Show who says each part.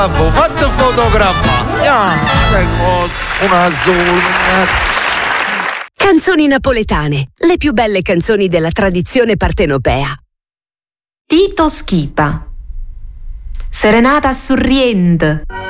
Speaker 1: Fatto fotografare. Una
Speaker 2: Canzoni napoletane, le più belle canzoni della tradizione partenopea.
Speaker 3: Tito Schipa. Serenata a Surriend.